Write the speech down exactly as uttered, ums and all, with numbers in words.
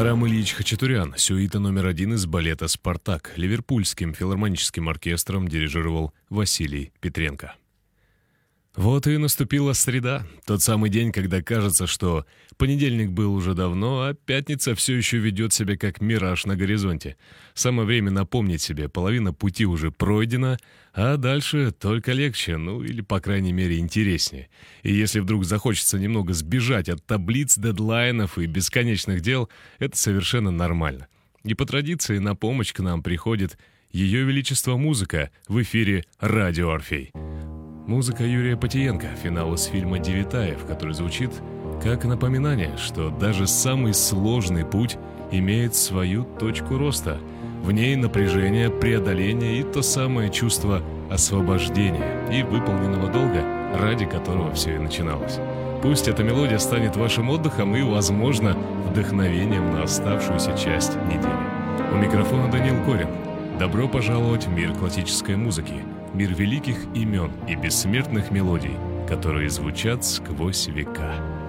Арам Ильич Хачатурян, сюита номер один из балета «Спартак». Ливерпульским филармоническим оркестром дирижировал Василий Петренко. Вот и наступила среда, тот самый день, когда кажется, что понедельник был уже давно, а пятница все еще ведет себя как мираж на горизонте. Самое время напомнить себе, половина пути уже пройдена, а дальше только легче, ну или, по крайней мере, интереснее. И если вдруг захочется немного сбежать от таблиц, дедлайнов и бесконечных дел, это совершенно нормально. И по традиции на помощь к нам приходит Ее Величество Музыка в эфире «Радио Орфей». Музыка Юрия Потиенко, финал из фильма «Девятаев», который звучит как напоминание, что даже самый сложный путь имеет свою точку роста. В ней напряжение, преодоление и то самое чувство освобождения и выполненного долга, ради которого все и начиналось. Пусть эта мелодия станет вашим отдыхом и, возможно, вдохновением на оставшуюся часть недели. У микрофона Даниил Корин. Добро пожаловать в мир классической музыки, мир великих имен и бессмертных мелодий, которые звучат сквозь века.